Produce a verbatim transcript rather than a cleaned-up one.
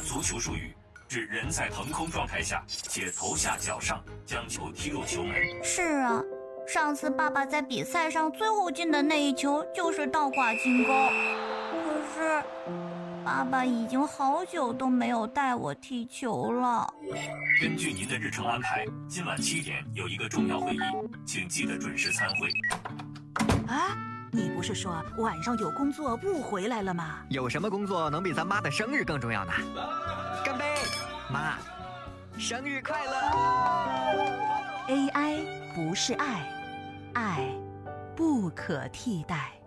足球术语，指人在腾空状态下且头下脚上将球踢入球门。 是啊，上次爸爸在比赛上最后进的那一球就是倒挂金钩，可是爸爸已经好久都没有带我踢球了。 根据您的日程安排，今晚七点有一个重要会议，请记得准时参会。 啊，你不是说晚上有工作不回来了吗？ 有什么工作能比咱妈的生日更重要呢？干杯，妈，生日快乐 ！A I 不是爱，爱不可替代。